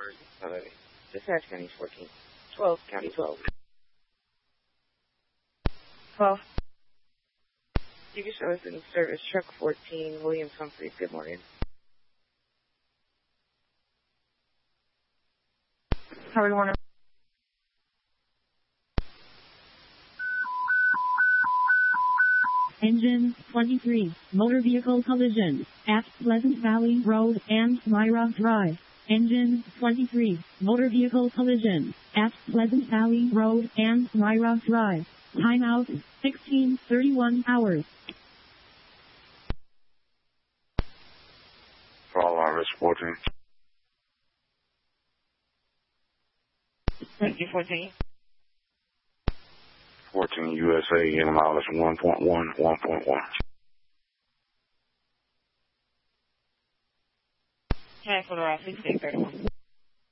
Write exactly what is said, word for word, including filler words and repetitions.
Uh, Dispatch County fourteen. twelve, County twelve. twelve. You can show us in service truck fourteen, Williams Humphreys. Good morning. Howard Warner. Engine twenty-three, motor vehicle collision at Pleasant Valley Road and Myra Drive. Engine twenty-three, motor vehicle collision at Pleasant Valley Road and Myra Drive. Timeout sixteen thirty-one hours. Call on risk fourteen. Thank you, fourteen. fourteen U S A, N M I L one point one, one point one. Cancel the route sixteen thirty-one.